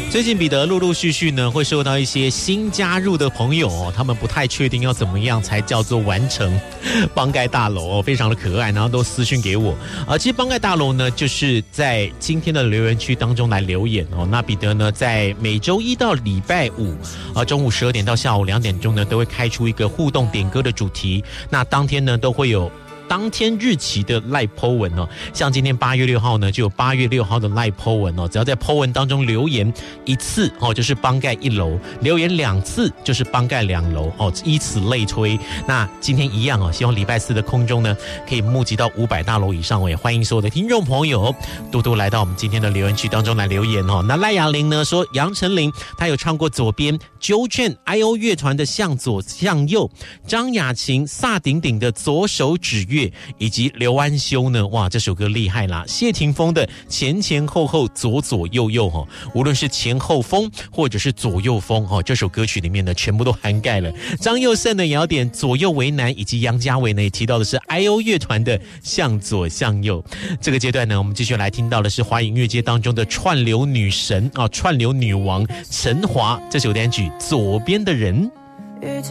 最近彼得陆陆续续呢会收到一些新加入的朋友哦，他们不太确定要怎么样才叫做完成帮盖大楼哦，非常的可爱，然后都私讯给我。其实帮盖大楼呢就是在今天的留言区当中来留言哦。那彼得呢在每周一到礼拜五中午12点到下午2点钟呢都会开出一个互动点歌的主题，那当天呢都会有当天日期的赖 po 文哦，像今天8月6号呢，就有8月6号的赖 po 文哦，只要在 po 文当中留言1次哦，就是帮盖1楼；留言2次就是帮盖2楼哦，以此类推。那今天一样哦，希望礼拜4的空中呢，可以募集到500大楼以上哦，也欢迎所有的听众朋友多多来到我们今天的留言区当中来留言哦。那赖雅玲呢说，杨丞琳她有唱过左边纠劝 IO 乐团的向左向右，张雅琴萨顶顶的左手指月，以及刘安修呢，哇，这首歌厉害啦！谢霆锋的前前后后左左右右哈，无论是前后风或者是左右风哈，这首歌曲里面呢全部都涵盖了。张佑胜呢也要点左右为难，以及杨家伟呢也提到的是 IO 乐团的向左向右。这个阶段呢，我们继续来听到的是华语音乐界当中的串流女神啊，串流女王陈华这首单曲《左边的人》。